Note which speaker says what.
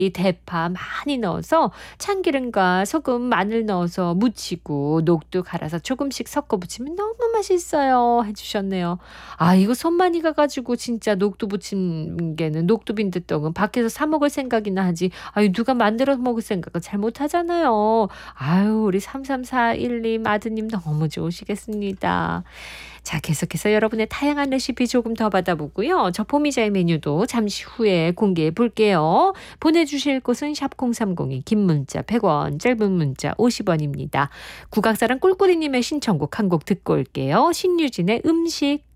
Speaker 1: 이 대파 많이 넣어서 참기름과 소금, 마늘 넣어서 무치고 녹두 갈아서 조금씩 섞어 부치면 너무 맛있어요 해 주셨네요. 아 이거 손 많이 가 가지고 진짜 녹두 부침개는 녹두 빈대떡은 밖에서 사 먹을 생각이나 하지 아유 누가 만들어 먹을 생각을 잘 못하잖아요. 아유 우리 3341님 아드님 너무 좋으시겠습니다. 자 계속해서 여러분의 다양한 레시피 조금 더 받아보고요. 저 포미자의 메뉴도 잠시 후에 공개해 볼게요. 보내주실 곳은 샵0302 긴 문자 100원 짧은 문자 50원입니다. 국악사랑 꿀꿀이님의 신청곡 한 곡 듣고 올게요. 신유진의 음식.